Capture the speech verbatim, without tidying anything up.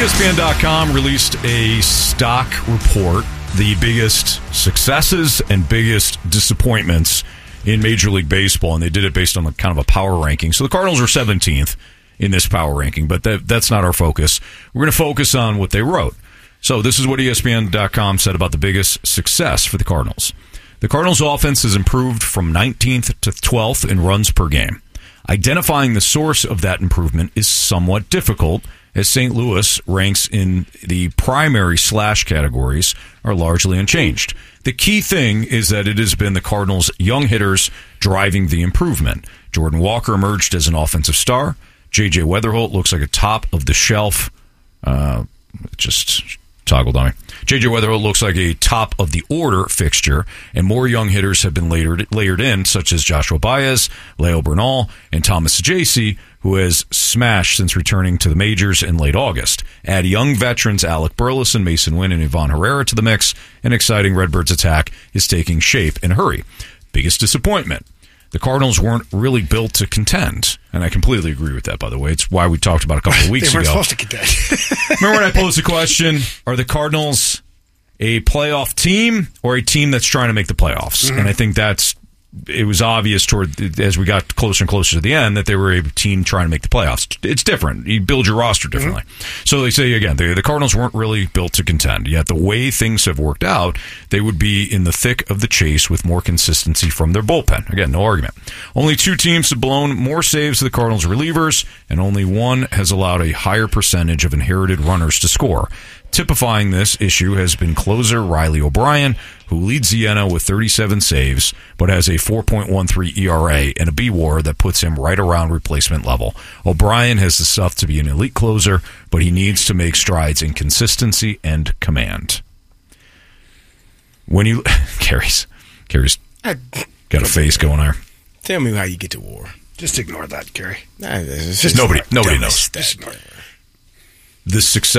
S P N dot com released a stock report, the biggest successes and biggest disappointments in Major League Baseball, and they did it based on a, kind of a power ranking. So the Cardinals are seventeenth in this power ranking, but that, that's not our focus. We're going to focus on what they wrote. So this is what E S P N dot com said about the biggest success for the Cardinals. The Cardinals' offense has improved from nineteenth to twelfth in runs per game. Identifying the source of that improvement is somewhat difficult, as Saint Louis ranks in the primary slash categories are largely unchanged. The key thing is that it has been the Cardinals' young hitters driving the improvement. Jordan Walker emerged as an offensive star. J J Weatherholt looks like a top-of-the-shelf, uh, just toggled on me. J J Weatherholt looks like a top-of-the-order fixture, and more young hitters have been layered, layered in, such as Joshua Baez, Leo Bernal, and Thomas Saggese, who has smashed since returning to the majors in late August. Add young veterans Alec Burleson, Mason Wynn, and Ivan Herrera to the mix. An exciting Redbirds attack is taking shape in a hurry. Biggest disappointment: the Cardinals weren't really built to contend. And I completely agree with that, by the way. It's why we talked about it a couple of weeks they weren't ago. supposed to contend. Remember when I posed the question, are the Cardinals a playoff team or a team that's trying to make the playoffs? Mm-hmm. And I think that's, it was obvious toward as we got closer and closer to the end that they were a team trying to make the playoffs. It's different. You build your roster differently. Mm-hmm. So they say, again, the, the Cardinals weren't really built to contend. Yet the way things have worked out, they would be in the thick of the chase with more consistency from their bullpen. Again, no argument. Only two teams have blown more saves to the Cardinals relievers, and only one has allowed a higher percentage of inherited runners to score. Typifying this issue has been closer Riley O'Brien, who leads the N L with thirty-seven saves, but has a four point one three E R A and a B W A R that puts him right around replacement level. O'Brien has the stuff to be an elite closer, but he needs to make strides in consistency and command. When you... Carrie's, Carrie's got a face going there. Tell me how you get to war. Just ignore that, Gary. Nah, just nobody, nobody knows. Just ignore it. The success